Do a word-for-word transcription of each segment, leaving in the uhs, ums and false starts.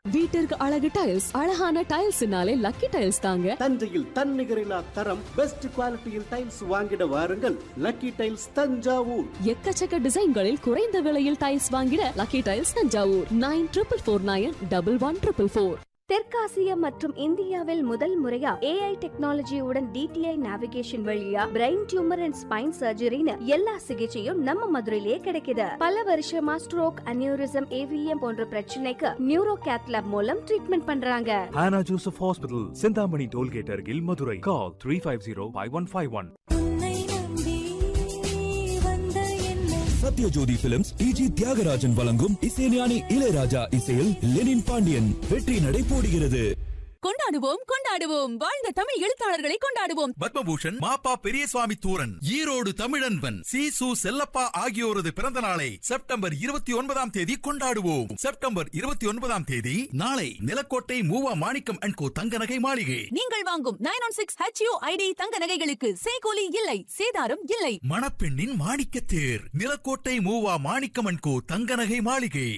வீட்டிற்கு அழகு டைல்ஸ், அழகான டைல்ஸ்னாலே லக்கி டைல்ஸ் தாங்க. தஞ்சையில் தன்னிகரில்லா தரம், பெஸ்ட் குவாலிட்டியில் டைல்ஸ் வாங்கிட வாருங்கள். Lucky tiles Thanjavur. எக்கச்சக்க டிசைன்களில் குறைந்த விலையில் டைல்ஸ் வாங்கிட lucky tiles Thanjavur. Nine triple four nine double one triple four. தெற்காசியா மற்றும் இந்தியாவில் முதல் முறையா ஏஐ டெக்னாலஜியுடன் டிடிஐ நேவிகேஷன் வழியா பிரெயின் டியூமர் அண்ட் ஸ்பைன் சர்ஜரின்னு எல்லா சிகிச்சையும் நம்ம மதுரையிலேயே கிடைக்குது. பல வருஷமா ஸ்ட்ரோக், அனியூரிசம், ஏவிஎம் போன்ற பிரச்சனைக்கு நியூரோ கேத்லாப் மூலம் ட்ரீட்மெண்ட் பண்றாங்க. Hannah Joseph Hospital, Sindhamani Tollgate அருகில் Madurai. Call three five zero five one five one. Sathyajothi films டிஜி தியாகராஜன் வழங்கும் இசைஞானி இளையராஜா இசையில் லெனின் பாண்டியன் வெற்றி நடை போடுகிறது. கொண்டாடுவோம் கொண்டாடுவோம் வாழ்ந்த தமிழ் எழுத்தாளர்களை கொண்டாடுவோம். பத்மபூஷன் மாப்பா பெரியசுவாமி தூரன், ஈரோடு தமிழன்பன், சி சு செல்லப்பா ஆகியோரது பிறந்த நாளை செப்டம்பர் இருபத்தி ஒன்பதாம் தேதி கொண்டாடுவோம். செப்டம்பர் இருபத்தி ஒன்பதாம் தேதி நாளை நிலக்கோட்டை மூவா மாணிக்கம் அண்ட் கோ தங்க நகை மாளிகை. நீங்கள் வாங்கும் nine one six HU ID தங்க நகைகளுக்கு செய்கூலி இல்லை, சேதாரம் இல்லை. மணப்பெண்ணின் மாணிக்க தேர் நிலக்கோட்டை மூவா மாணிக்கம் அண்ட் கோ தங்க நகை மாளிகை.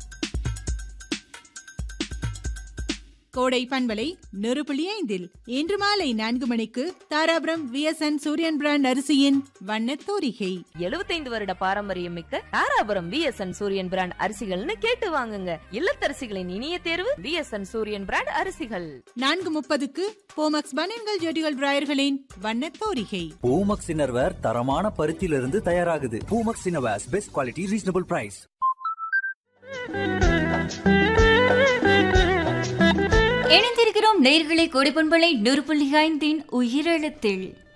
கோடை பண்பலை நூறு புள்ளி ஐந்தில் இன்று மாலை நான்கு மணிக்கு தாராபுரம் விஎஸ்என் சூரியன் பிராண்ட் அரிசியின் வண்ணத்தோரிகை. எழுபத்தைந்து வருட பாரம்பரியம் மிக்க தாராபுரம் விஎஸ்என் சூரியன் பிராண்ட் அரிசிகள்னு கேட்டு வாங்குங்க. இல்லத்தரசிகளின் இனிய தேர்வு விஎஸ்என் சூரியன் பிராண்ட் அரிசிகள். நான்கு முப்பதுக்கு போமக்ஸ் பனியன்கள் ஜெட்டிகள் டிராயர்களின் வண்ணத்தோரிகை. பூமக்ஸ் இன்னர்வேர் தரமான பருத்தியிலிருந்து தயாராகுது. Poomex innerwears best quality, reasonable price. இணைந்திருக்கிறோம் நேயர்களே கோடை பண்பலை நூறு புள்ளி ஐந்தின் உயிரெழுத்தில்.